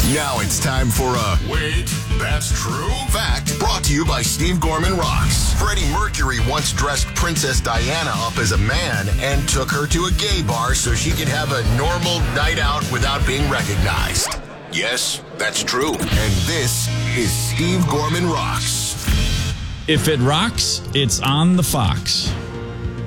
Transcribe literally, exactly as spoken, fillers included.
Now it's time for a Wait, That's True? Fact brought to you by Steve Gorman Rocks. Freddie Mercury once dressed Princess Diana up as a man and took her to a gay bar so she could have a normal night out without being recognized. Yes, that's true. And this is Steve Gorman Rocks. If it rocks, it's on the Fox.